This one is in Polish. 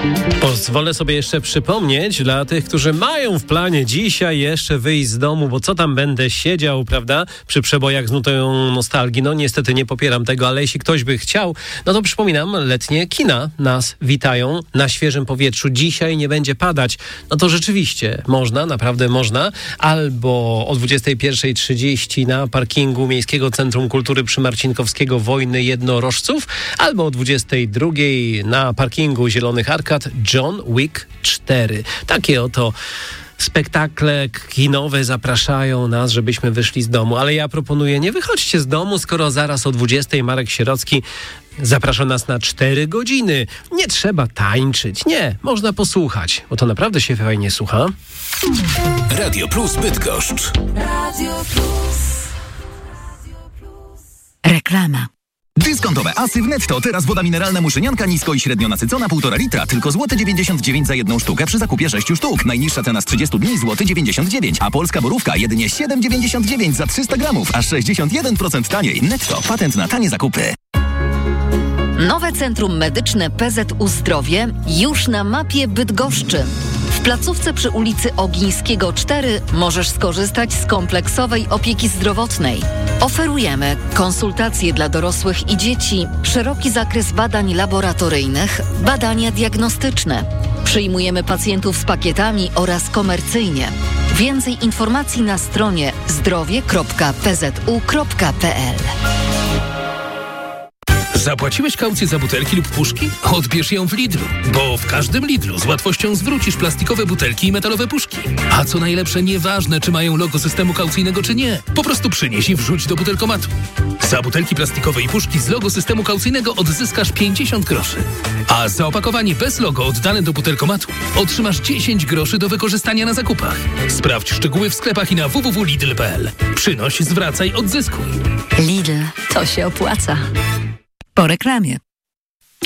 Pozwolę sobie jeszcze przypomnieć dla tych, którzy mają w planie dzisiaj jeszcze wyjść z domu, bo co tam będę siedział, prawda, przy przebojach z nutą nostalgii. No niestety nie popieram tego, ale jeśli ktoś by chciał, no to przypominam, letnie kina nas witają na świeżym powietrzu. Dzisiaj nie będzie padać. No to rzeczywiście można, naprawdę można. Albo o 21:30 na parkingu Miejskiego Centrum Kultury przy Marcinkowskiego Wojny Jednorożców, albo o 22:00 na parkingu Zielonych Arkad John Wick 4. Takie oto spektakle kinowe zapraszają nas, żebyśmy wyszli z domu. Ale ja proponuję, nie wychodźcie z domu, skoro zaraz o 20:00 Marek Sierocki zaprasza nas na 4 godziny. Nie trzeba tańczyć. Nie, można posłuchać, bo to naprawdę się fajnie słucha. Radio Plus Bydgoszcz. Radio Plus. Reklama. Dyskontowe asy w Netto. Teraz woda mineralna Muszynianka nisko i średnio nasycona 1,5 litra. Tylko złoty 99 za jedną sztukę przy zakupie 6 sztuk. Najniższa cena z 30 dni złoty 99, a polska borówka jedynie 7,99 za 300 gramów, aż 61% taniej. Netto. Patent na tanie zakupy. Nowe Centrum Medyczne PZU Zdrowie już na mapie Bydgoszczy. W placówce przy ulicy Ogińskiego 4 możesz skorzystać z kompleksowej opieki zdrowotnej. Oferujemy konsultacje dla dorosłych i dzieci, szeroki zakres badań laboratoryjnych, badania diagnostyczne. Przyjmujemy pacjentów z pakietami oraz komercyjnie. Więcej informacji na stronie zdrowie.pzu.pl. Zapłaciłeś kaucję za butelki lub puszki? Odbierz ją w Lidlu, bo w każdym Lidlu z łatwością zwrócisz plastikowe butelki i metalowe puszki. A co najlepsze, nieważne czy mają logo systemu kaucyjnego czy nie, po prostu przynieś i wrzuć do butelkomatu. Za butelki plastikowe i puszki z logo systemu kaucyjnego odzyskasz 50 groszy. A za opakowanie bez logo oddane do butelkomatu otrzymasz 10 groszy do wykorzystania na zakupach. Sprawdź szczegóły w sklepach i na www.lidl.pl. Przynoś, zwracaj, odzyskuj. Lidl, to się opłaca. Po reklamie.